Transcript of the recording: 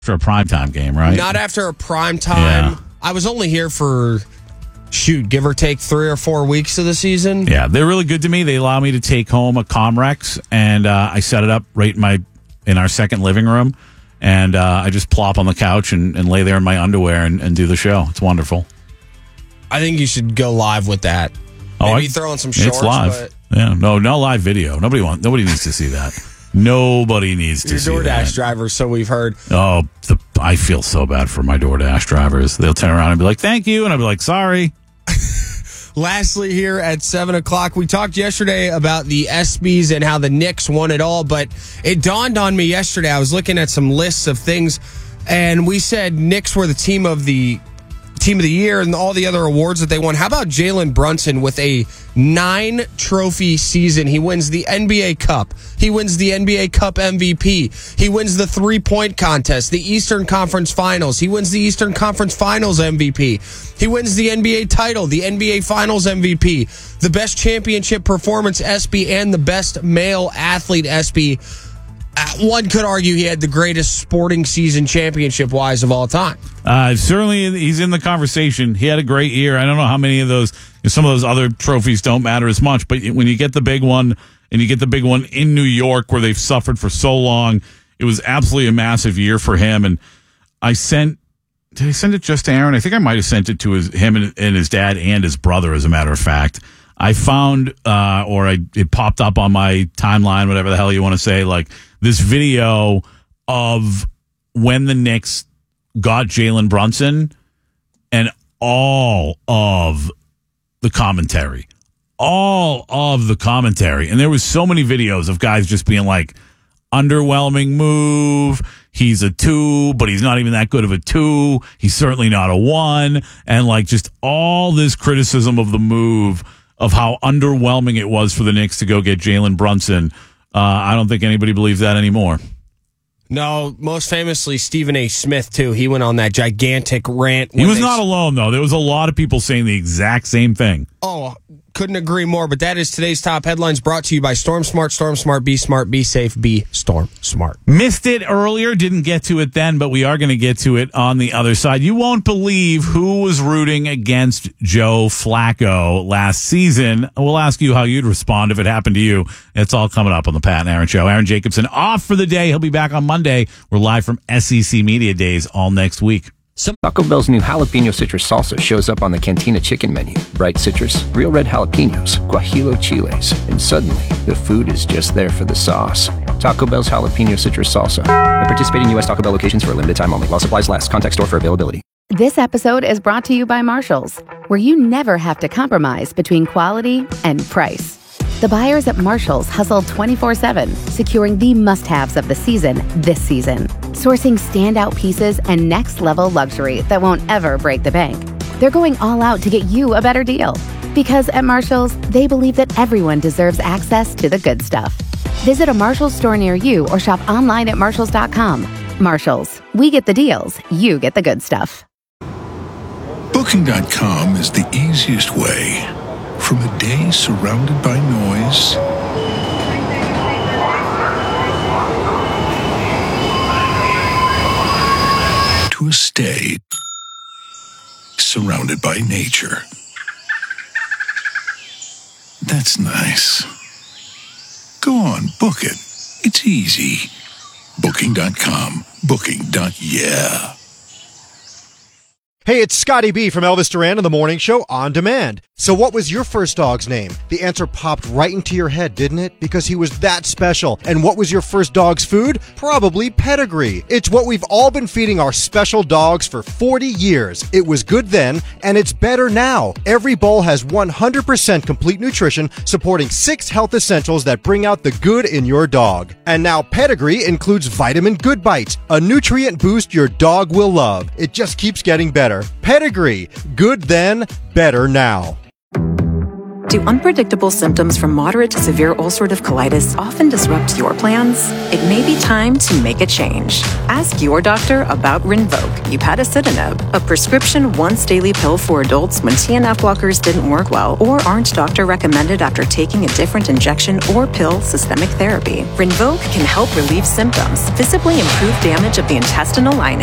For a primetime game, right? Not after a primetime. Yeah. I was only here for, give or take 3 or 4 weeks of the season. Yeah, they're really good to me. They allow me to take home a Comrex, and I set it up right in our second living room, and I just plop on the couch and lay there in my underwear and do the show. It's wonderful. I think you should go live with that. Maybe throw in some shorts. It's live. But Yeah, no live video. Nobody needs to see that. Nobody needs to see that. Your DoorDash driver, so we've heard. Oh, I feel so bad for my DoorDash drivers. They'll turn around and be like, "Thank you," and I'll be like, "Sorry." Lastly, here at 7 o'clock, we talked yesterday about the ESPYs and how the Knicks won it all, but it dawned on me yesterday. I was looking at some lists of things, and we said Knicks were the team of the year and all the other awards that they won. How about Jalen Brunson with a 9-trophy season? He wins the NBA Cup. He wins the NBA Cup MVP. He wins the three-point contest, the Eastern Conference Finals. He wins the Eastern Conference Finals MVP. He wins the NBA title, the NBA Finals MVP, the best championship performance ESPY, and the best male athlete ESPY. One could argue he had the greatest sporting season championship-wise of all time. Certainly, he's in the conversation. He had a great year. I don't know how many of those, some of those other trophies don't matter as much, but when you get the big one, and you get the big one in New York where they've suffered for so long, it was absolutely a massive year for him. And did I send it just to Aaron? I think I might have sent it to him and his dad and his brother, as a matter of fact. I found, it popped up on my timeline, whatever the hell you want to say, like this video of when the Knicks got Jalen Brunson and all of the commentary. And there was so many videos of guys just being like, underwhelming move. He's a 2, but he's not even that good of a 2. He's certainly not a 1. And like just all this criticism of the move, of how underwhelming it was for the Knicks to go get Jalen Brunson. I don't think anybody believes that anymore. No, most famously Stephen A. Smith, too. He went on that gigantic rant. He was not alone, though. There was a lot of people saying the exact same thing. Oh, couldn't agree more. But that is today's top headlines, brought to you by Storm Smart. Storm Smart, be smart, be safe, be Storm Smart. Missed it earlier, didn't get to it then, but we are going to get to it on the other side. You won't believe who was rooting against Joe Flacco last season. We'll ask you how you'd respond if it happened to you. It's all coming up on the Pat and Aaron Show. Aaron Jacobson off for the day. He'll be back on Monday. We're live from SEC Media Days all next week. Taco Bell's new jalapeno citrus salsa shows up on the Cantina chicken menu. Bright citrus, real red jalapenos, guajillo chiles, and suddenly the food is just there for the sauce. Taco Bell's jalapeno citrus salsa. At participating U.S. Taco Bell locations for a limited time only. While supplies last. Contact store for availability. This episode is brought to you by Marshalls, where you never have to compromise between quality and price. The buyers at Marshalls hustle 24/7, securing the must-haves of the season this season. Sourcing standout pieces and next-level luxury that won't ever break the bank. They're going all out to get you a better deal. Because at Marshalls, they believe that everyone deserves access to the good stuff. Visit a Marshalls store near you or shop online at Marshalls.com. Marshalls, we get the deals, you get the good stuff. Booking.com is the easiest way. From a day surrounded by noise to a stay surrounded by nature. That's nice. Go on, book it. It's easy. Booking.com. Booking.yeah. Hey, it's Scotty B from Elvis Duran and the Morning Show On Demand. So what was your first dog's name? The answer popped right into your head, didn't it? Because he was that special. And what was your first dog's food? Probably Pedigree. It's what we've all been feeding our special dogs for 40 years. It was good then, and it's better now. Every bowl has 100% complete nutrition, supporting 6 health essentials that bring out the good in your dog. And now Pedigree includes Vitamin Good Bites, a nutrient boost your dog will love. It just keeps getting better. Pedigree. Good then, better now. Do unpredictable symptoms from moderate to severe ulcerative colitis often disrupt your plans? It may be time to make a change. Ask your doctor about Rinvoq, upadacitinib, a prescription once-daily pill for adults when TNF blockers didn't work well or aren't doctor recommended after taking a different injection or pill systemic therapy. Rinvoq can help relieve symptoms, visibly improve damage of the intestinal lining,